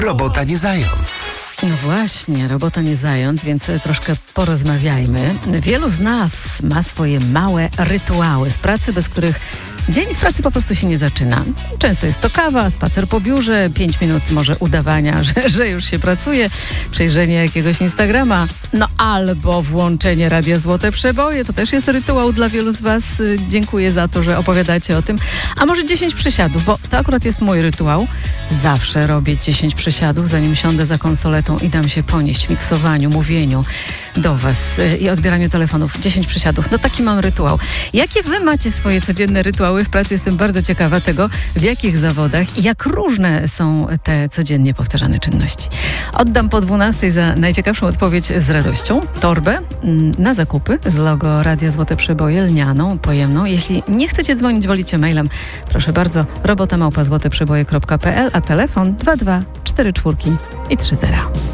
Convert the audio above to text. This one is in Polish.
Robota nie zając. No właśnie, robota nie zając, więc troszkę porozmawiajmy. Wielu z nas ma swoje małe rytuały w pracy, bez których dzień w pracy po prostu się nie zaczyna. Często jest to kawa, spacer po biurze, 5 minut może udawania, że już się pracuje, przejrzenie jakiegoś Instagrama, no albo włączenie Radia Złote Przeboje. To też jest rytuał dla wielu z was. Dziękuję za to, że opowiadacie o tym. A może 10 przysiadów, bo to akurat jest mój rytuał. Zawsze robię 10 przysiadów, zanim siądę za konsoletą i dam się ponieść miksowaniu, mówieniu do was i odbieraniu telefonów. 10 przysiadów. No taki mam rytuał. Jakie wy macie swoje codzienne rytuały w pracy? Jestem bardzo ciekawa tego, w jakich zawodach i jak różne są te codziennie powtarzane czynności. Oddam po 12 za najciekawszą odpowiedź z radością. Torbę na zakupy z logo Radia Złote Przeboje, lnianą, pojemną. Jeśli nie chcecie dzwonić, wolicie mailem, proszę bardzo, robota@złoteprzeboje.pl, a telefon 22 44 i 30.